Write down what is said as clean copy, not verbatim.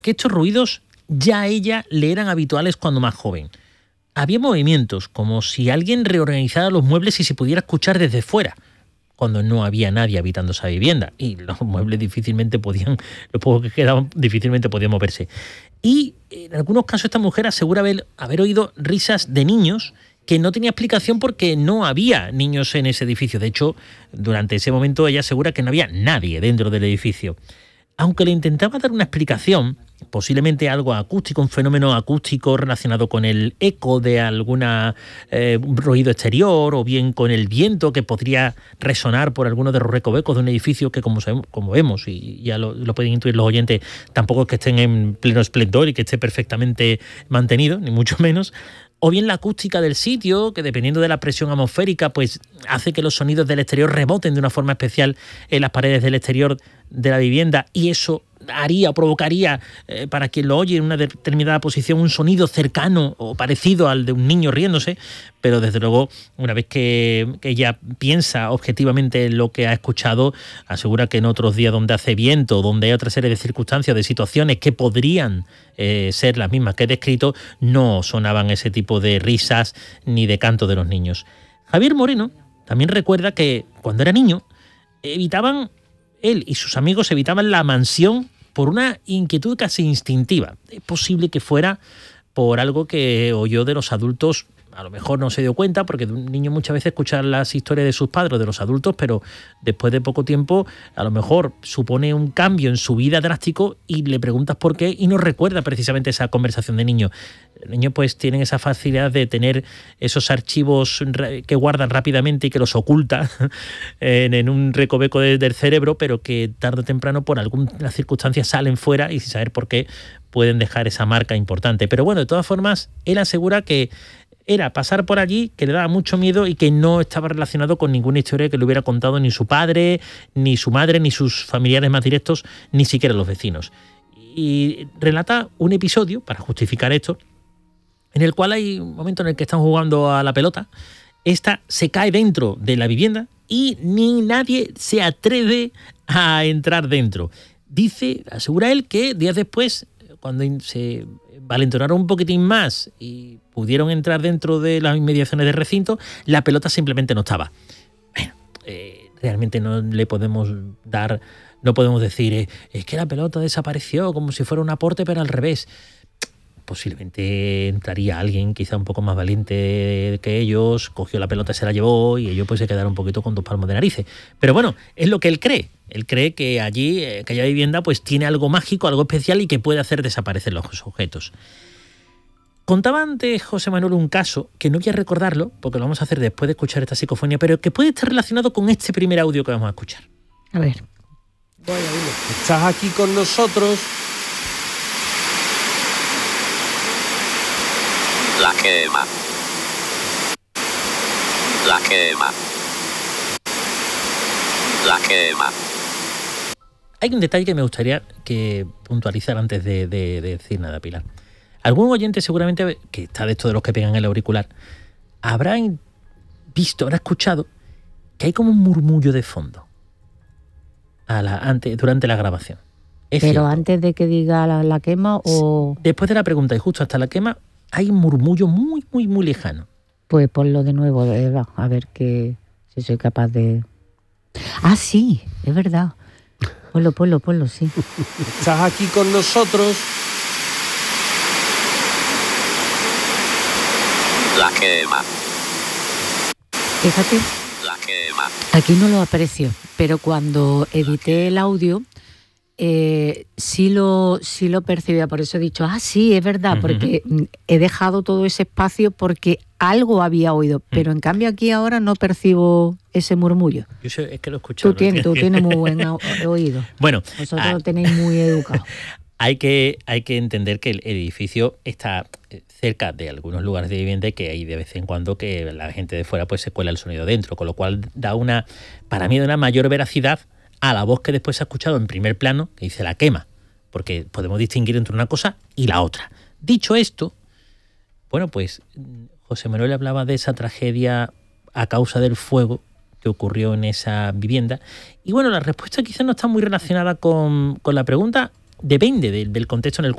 que estos ruidos ya a ella le eran habituales cuando más joven. Había movimientos, como si alguien reorganizara los muebles y se pudiera escuchar desde fuera, cuando no había nadie habitando esa vivienda. Y los muebles los pocos que quedaban difícilmente podían moverse. Y en algunos casos esta mujer asegura haber oído risas de niños que no tenía explicación porque no había niños en ese edificio. De hecho, durante ese momento ella asegura que no había nadie dentro del edificio. Aunque le intentaba dar una explicación, posiblemente algo acústico, un fenómeno acústico relacionado con el eco de alguna ruido exterior, o bien con el viento que podría resonar por alguno de los recovecos de un edificio que, como vemos, y ya lo pueden intuir los oyentes, tampoco es que estén en pleno esplendor y que esté perfectamente mantenido, ni mucho menos. O bien la acústica del sitio, que dependiendo de la presión atmosférica, pues hace que los sonidos del exterior reboten de una forma especial en las paredes del exterior de la vivienda, y eso provocaría para quien lo oye en una determinada posición un sonido cercano o parecido al de un niño riéndose. Pero desde luego, una vez que ella piensa objetivamente en lo que ha escuchado, asegura que en otros días donde hace viento, donde hay otra serie de circunstancias, de situaciones que podrían ser las mismas que he descrito, no sonaban ese tipo de risas ni de canto de los niños. Javier Moreno también recuerda que cuando era niño él y sus amigos evitaban la mansión por una inquietud casi instintiva. Es posible que fuera por algo que oyó de los adultos. A lo mejor no se dio cuenta, porque un niño muchas veces escucha las historias de sus padres o de los adultos, pero después de poco tiempo a lo mejor supone un cambio en su vida drástico y le preguntas por qué y no recuerda precisamente esa conversación de niño. Los niños pues tienen esa facilidad de tener esos archivos que guardan rápidamente y que los oculta en un recoveco del cerebro, pero que tarde o temprano por algunas circunstancias salen fuera y sin saber por qué pueden dejar esa marca importante. Pero bueno, de todas formas, él asegura que era pasar por allí, que le daba mucho miedo y que no estaba relacionado con ninguna historia que le hubiera contado ni su padre, ni su madre, ni sus familiares más directos, ni siquiera los vecinos. Y relata un episodio, para justificar esto, en el cual hay un momento en el que están jugando a la pelota. Esta se cae dentro de la vivienda y ni nadie se atreve a entrar dentro. Asegura él que días después, cuando se valentonaron un poquitín más y pudieron entrar dentro de las inmediaciones del recinto, la pelota simplemente no estaba. Bueno, realmente no podemos decir es que la pelota desapareció como si fuera un aporte, pero al revés. Posiblemente entraría alguien quizá un poco más valiente que ellos, cogió la pelota, se la llevó y ellos pues se quedaron un poquito con 2 palmos de narices. Pero bueno, es lo que él cree. Él cree que allí, aquella vivienda, pues tiene algo mágico, algo especial y que puede hacer desaparecer los objetos. Contaba antes José Manuel un caso, que no voy a recordarlo, porque lo vamos a hacer después de escuchar esta psicofonía, pero que puede estar relacionado con este primer audio que vamos a escuchar. A ver. Estás aquí con nosotros. La quema. La quema. La quema. Hay un detalle que me gustaría que puntualizar antes de decir nada, Pilar. Algún oyente seguramente, que está de esto de los que pegan el auricular, habrá escuchado que hay como un murmullo de fondo durante la grabación. ¿Pero cierto? Antes de que diga la quema o...? Después de la pregunta y justo hasta la quema, hay un murmullo muy, muy, muy lejano. Pues ponlo de nuevo, Eva, a ver si soy capaz de... Ah, sí, es verdad. Ponlo, sí. Estás aquí con nosotros. La quema. Fíjate. La quema. Aquí no lo aprecio, pero cuando edité el audio... sí lo percibía, por eso he dicho, sí, es verdad, porque he dejado todo ese espacio porque algo había oído, pero en cambio aquí ahora no percibo ese murmullo. Es que lo he escuchado. Tú tienes muy buen oído. Bueno, vosotros lo tenéis muy educado. Hay que entender que el edificio está cerca de algunos lugares de vivienda y que hay de vez en cuando que la gente de fuera pues se cuela el sonido dentro, con lo cual para mí da una mayor veracidad a la voz que después se ha escuchado en primer plano, que dice la quema, porque podemos distinguir entre una cosa y la otra. Dicho esto, bueno, pues José Manuel hablaba de esa tragedia a causa del fuego que ocurrió en esa vivienda. Y bueno, la respuesta quizás no está muy relacionada con la pregunta, depende del contexto en el cual